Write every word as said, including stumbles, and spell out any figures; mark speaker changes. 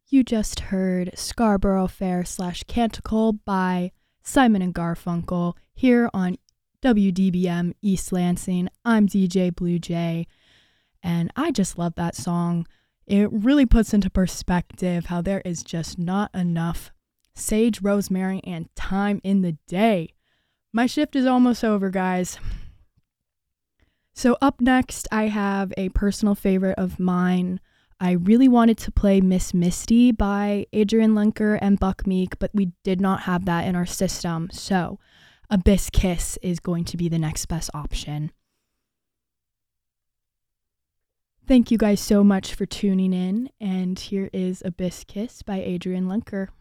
Speaker 1: You just heard Scarborough Fair slash Canticle by Simon and Garfunkel here on W D B M East Lansing. I'm D J Blue Jay, and I just love that song. It really puts into perspective how there is just not enough sage, rosemary, and thyme in the day. My shift is almost over, guys. So up next, I have a personal favorite of mine. I really wanted to play Miss Misty by Adrian Lenker and Buck Meek, but we did not have that in our system. So Abyss Kiss is going to be the next best option. Thank you guys so much for tuning in, and here is Abyss Kiss by Adrian Lenker.